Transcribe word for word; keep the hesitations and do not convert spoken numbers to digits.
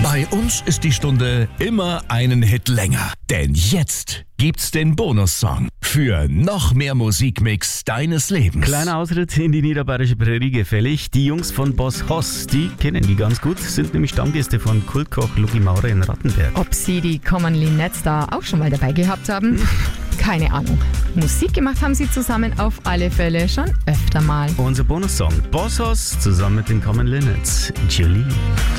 Bei uns ist die Stunde immer einen Hit länger. Denn jetzt gibt's den Bonussong für noch mehr Musikmix deines Lebens. Kleiner Ausritt in die niederbayerische Prärie gefällig. Die Jungs von Boss Hoss, die kennen die ganz gut, sind nämlich Stammgäste von Kultkoch Lucky Maurer in Rattenberg. Ob sie die Common Linettes da auch schon mal dabei gehabt haben? Keine Ahnung. Musik gemacht haben sie zusammen auf alle Fälle schon öfter mal. Unser Bonussong Boss Hoss zusammen mit den Common Linettes. Julie.